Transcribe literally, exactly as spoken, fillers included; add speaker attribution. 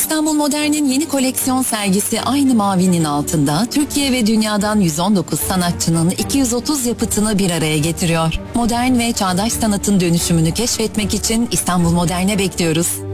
Speaker 1: İstanbul Modern'in yeni koleksiyon sergisi aynı mavinin altında Türkiye ve dünyadan yüz on dokuz sanatçının iki yüz otuz yapıtını bir araya getiriyor. Modern ve çağdaş sanatın dönüşümünü keşfetmek için İstanbul Modern'e bekliyoruz.